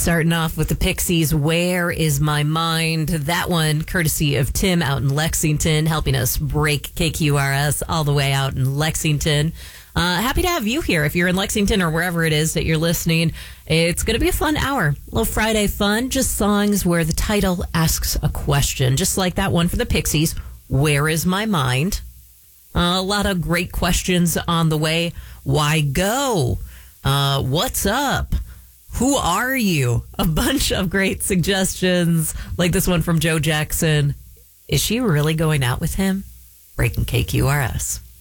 Starting off with the Pixies, Where Is My Mind? That one, courtesy of Tim out in Lexington, helping us break KQRS all the way out in Lexington. Happy to have you here if you're in Lexington or wherever it is that you're listening. It's going to be a fun hour. A little Friday fun, just songs where the title asks a question, just like that one for the Pixies, Where Is My Mind? A lot of great questions on the way. Why go? What's up? Who are you? A bunch of great suggestions, like this one from Joe Jackson. Is she really going out with him? Breaking KQRS.